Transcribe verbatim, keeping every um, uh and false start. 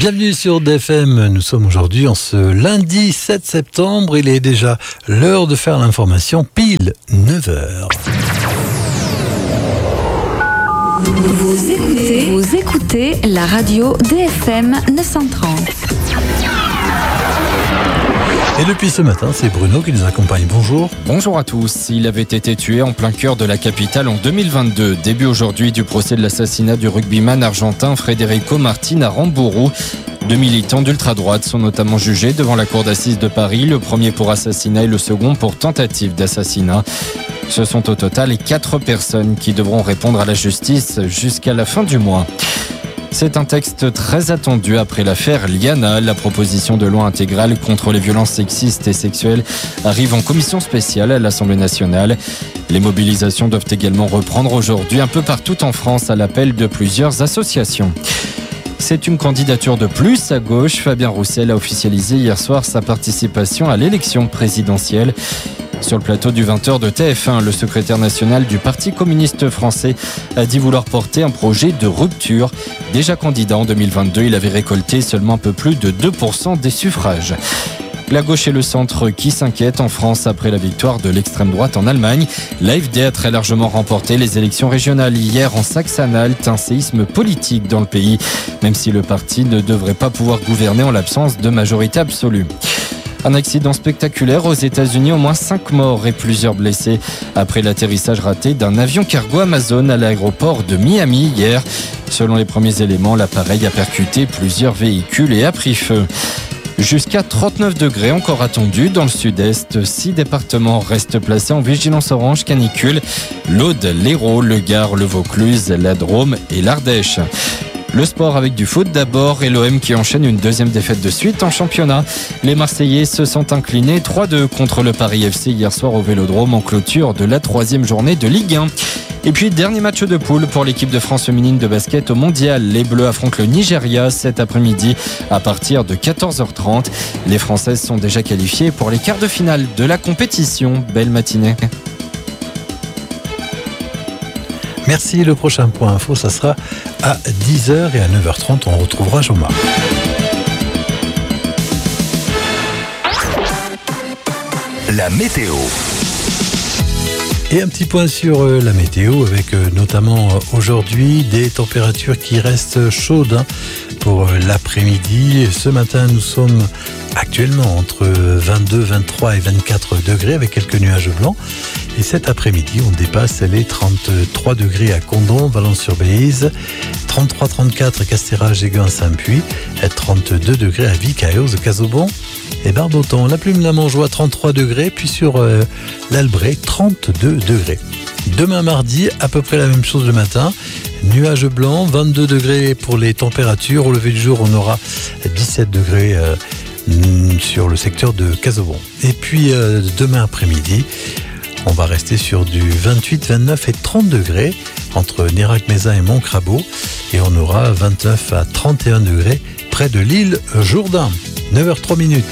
Bienvenue sur D F M, nous sommes aujourd'hui en ce lundi sept septembre, il est déjà l'heure de faire l'information, pile neuf heures. Vous écoutez, vous écoutez la radio D F M neuf cent trente. Et depuis ce matin, c'est Bruno qui nous accompagne. Bonjour. Bonjour à tous. Il avait été tué en plein cœur de la capitale en deux mille vingt-deux. Début aujourd'hui du procès de l'assassinat du rugbyman argentin Federico Martin à Rambourou. Deux militants d'ultra-droite sont notamment jugés devant la cour d'assises de Paris, le premier pour assassinat et le second pour tentative d'assassinat. Ce sont au total quatre personnes qui devront répondre à la justice jusqu'à la fin du mois. C'est un texte très attendu après l'affaire Liana. La proposition de loi intégrale contre les violences sexistes et sexuelles arrive en commission spéciale à l'Assemblée nationale. Les mobilisations doivent également reprendre aujourd'hui un peu partout en France à l'appel de plusieurs associations. C'est une candidature de plus à gauche. Fabien Roussel a officialisé hier soir sa participation à l'élection présidentielle. Sur le plateau du vingt heures de T F un, le secrétaire national du Parti communiste français a dit vouloir porter un projet de rupture. Déjà candidat en deux mille vingt-deux, il avait récolté seulement un peu plus de deux pour cent des suffrages. La gauche et le centre qui s'inquiètent en France après la victoire de l'extrême droite en Allemagne. L'A F D a très largement remporté les élections régionales hier en Saxe-Anhalt, un séisme politique dans le pays, même si le parti ne devrait pas pouvoir gouverner en l'absence de majorité absolue. Un accident spectaculaire aux États-Unis, au moins cinq morts et plusieurs blessés après l'atterrissage raté d'un avion cargo Amazon à l'aéroport de Miami hier. Selon les premiers éléments, l'appareil a percuté plusieurs véhicules et a pris feu. Jusqu'à trente-neuf degrés encore attendus dans le sud-est. Six départements restent placés en vigilance orange canicule. L'Aude, l'Hérault, le Gard, le Vaucluse, la Drôme et l'Ardèche. Le sport avec du foot d'abord et l'O M qui enchaîne une deuxième défaite de suite en championnat. Les Marseillais se sont inclinés trois deux contre le Paris F C hier soir au Vélodrome en clôture de la troisième journée de Ligue un. Et puis dernier match de poule pour l'équipe de France féminine de basket au mondial. Les Bleus affrontent le Nigeria cet après-midi à partir de quatorze heures trente. Les Françaises sont déjà qualifiées pour les quarts de finale de la compétition. Belle matinée. Merci, le prochain point info, ça sera à dix heures et à neuf heures trente, on retrouvera Jean-Marc. La météo. Et un petit point sur la météo avec notamment aujourd'hui des températures qui restent chaudes hein, pour l'après-midi. Ce matin, nous sommes actuellement entre vingt-deux, vingt-trois et vingt-quatre degrés avec quelques nuages blancs. Et cet après-midi, on dépasse les trente-trois degrés à Condom, Valence-sur-Bèze, trente-trois trente-quatre à Castéra, Géguin, Saint-Puy, et trente-deux degrés à Vic, à Eauze, Casaubon et Barboton. La Plume, la Montjoie, trente-trois degrés, puis sur euh, l'Albret, trente-deux degrés. Demain mardi, à peu près la même chose le matin. Nuages blancs, vingt-deux degrés pour les températures. Au lever du jour, on aura dix-sept degrés euh, sur le secteur de Casaubon. Et puis euh, demain après-midi, on va rester sur du vingt-huit, vingt-neuf et trente degrés entre Nérac-Mézin et Montcrabeau. Et on aura vingt-neuf à trente et un degrés près de l'île Jourdain. neuf heures trois minutes.